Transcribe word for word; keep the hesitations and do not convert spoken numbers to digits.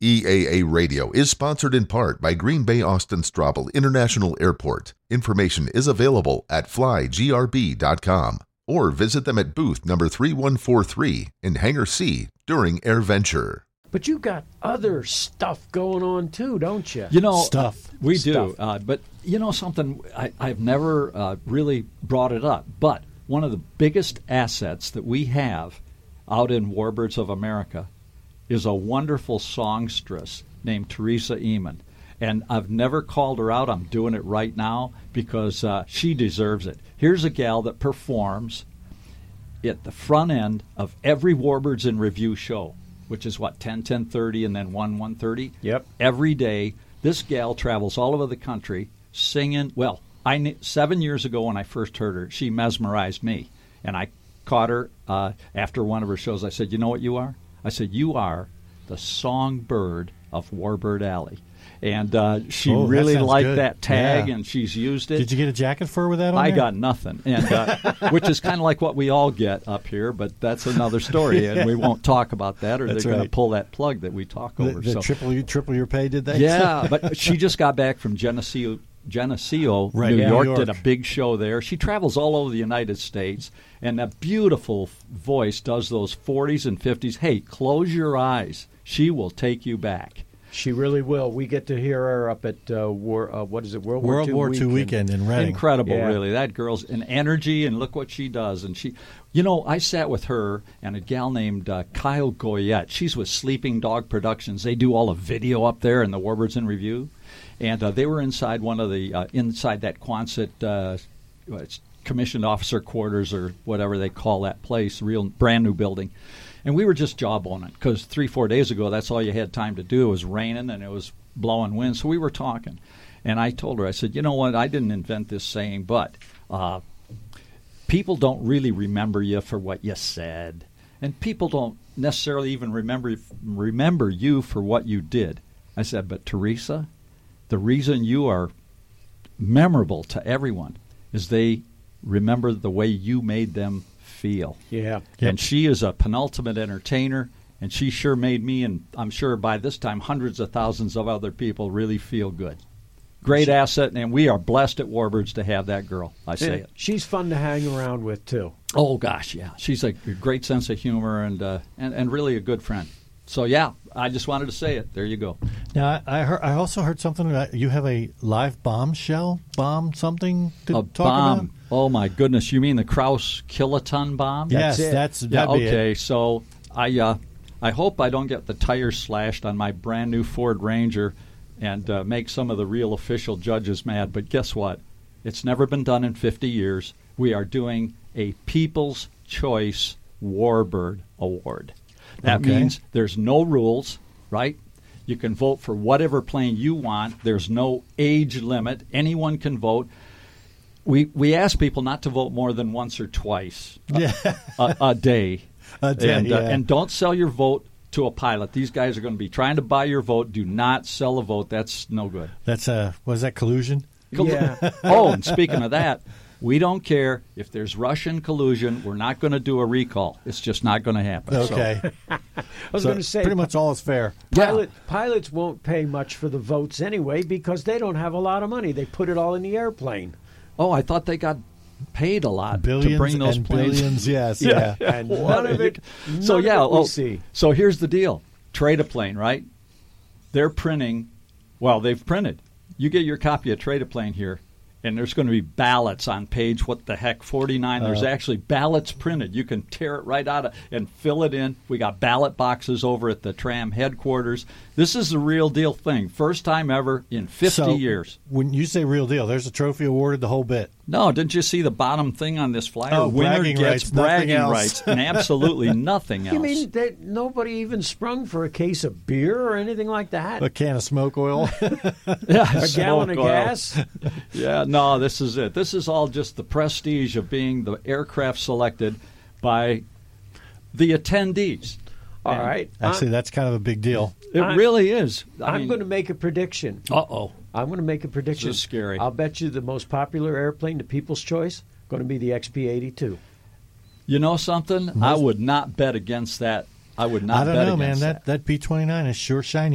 E A A Radio is sponsored in part by Green Bay Austin Straubel International Airport. Information is available at fly g r b dot com or visit them at booth number three one four three in Hangar C during AirVenture. But you got other stuff going on too, don't you? You know, stuff. Uh, we stuff. do. Uh, but you know something, I, I've never uh, really brought it up. But one of the biggest assets that we have out in Warbirds of America is a wonderful songstress named Teresa Eamon. And I've never called her out. I'm doing it right now because uh, she deserves it. Here's a gal that performs at the front end of every Warbirds in Review show, which is, what, ten, ten thirty, and then one, one thirty? Yep. Every day, this gal travels all over the country singing. Well, I kn- seven years ago when I first heard her, she mesmerized me. And I caught her uh, after one of her shows. I said, you know what you are? I said, you are the songbird of Warbird Alley. And uh, she oh, really that liked good. that tag, yeah. and she's used it. Did you get a jacket fur with that on I there? got nothing, and uh, which is kind of like what we all get up here, but that's another story, and we won't talk about that, or That's they're going right. to pull that plug that we talk The, over. the so. triple, you, triple your pay, did they? Yeah, but she just got back from Geneseo, Geneseo Right, New yeah, York, New York. did a big show there. She travels all over the United States, and that beautiful voice does those forties and fifties. Hey, close your eyes. She will take you back. She really will. We get to hear her up at uh, war. Uh, what is it? World, World War War Two Two weekend in Reading. Incredible, Yeah. really. That girl's an energy, and look what she does. And she, you know, I sat with her and a gal named uh, Kyle Goyette. She's with Sleeping Dog Productions. They do all the video up there in the Warbirds in Review, and uh, they were inside one of the uh, inside that Quonset uh, it's commissioned officer quarters or whatever they call that place, real brand new building. And we were just jawboning because three, four days ago, that's all you had time to do. It was raining and it was blowing wind, so we were talking. And I told her, I said, you know what, I didn't invent this saying, but uh, people don't really remember you for what you said. And people don't necessarily even remember remember you for what you did. I said, but Teresa, the reason you are memorable to everyone is they remember the way you made them feel. Yeah. And she is a penultimate entertainer, and she sure made me, and I'm sure by this time hundreds of thousands of other people really feel good. Great asset, and we are blessed at Warbirds to have that girl. I say And it. she's fun to hang around with, too. Oh, gosh, yeah. She's a great sense of humor and, uh, and, and really a good friend. So, yeah, I just wanted to say it. There you go. Now, I, I heard. I also heard something about you have a live bombshell, bomb something to A talk bomb. about. Oh, my goodness. You mean the Krauss kiloton bomb? Yes, it. that's Yeah, that'd be okay. it. So I uh, I hope I don't get the tires slashed on my brand new Ford Ranger and uh, make some of the real official judges mad. But guess what? It's never been done in fifty years. We are doing a People's Choice Warbird Award. That Okay. means there's no rules, right? You can vote for whatever plane you want. There's no age limit. Anyone can vote. We we ask people not to vote more than once or twice a, Yeah. a, a day. A day, and, uh, yeah. and don't sell your vote to a pilot. These guys are going to be trying to buy your vote. Do not sell a vote. That's no good. That's uh, was that collusion? Yeah. Oh, and speaking of that, we don't care if there's Russian collusion. We're not going to do a recall. It's just not going to happen. So- Okay, I was So going to say, pretty much all is fair. pilot, pilots won't pay much for the votes anyway because they don't have a lot of money. They put it all in the airplane. oh, I thought they got paid a lot Billions to bring those and planes. billions. Yes, yeah. And What none are of you- it, none So of yeah, it we oh, see. so here's the deal: Trade a Plane, right? They're printing. Well, they've printed. You get your copy of Trade a Plane here, and there's going to be ballots on page what the heck forty-nine. There's Uh. actually ballots printed. You can tear it right out of and fill it in. We got ballot boxes over at the Tram headquarters. This is the real deal thing. First time ever in fifty So, years. When you say real deal, there's a trophy awarded, the whole bit. No, didn't you see the bottom thing on this flyer? Oh, Winner bragging gets rights, nothing bragging else. rights, and absolutely nothing else. You mean that nobody even sprung for a case of beer or anything like that? A can of smoke oil. yeah, a gallon of smoke oil. gas? Yeah, no, this is it. This is all just the prestige of being the aircraft selected by the attendees. All And right. Actually, that's kind of a big deal. It I'm- really is. I I'm mean, going to make a prediction. Uh-oh. I'm going to make a prediction. This is scary. I'll bet you the most popular airplane, the People's Choice, going to be the X P eighty-two. You know something? I would not bet against that. I would not I don't bet know, man. against That that P twenty-nine is sure shiny.